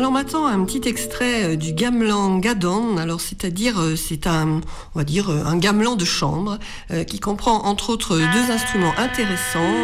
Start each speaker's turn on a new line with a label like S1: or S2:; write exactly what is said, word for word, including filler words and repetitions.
S1: alors maintenant un petit extrait du gamelan Gadan. Alors c'est-à-dire c'est un, on va dire un gamelan de chambre euh, qui comprend entre autres deux instruments intéressants.